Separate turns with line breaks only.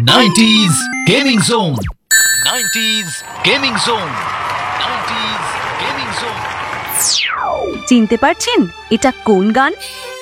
90s Gaming Zone. 90s Gaming Zone. 90s Gaming Zone.
চিনতে পারছেন এটা কোন গান?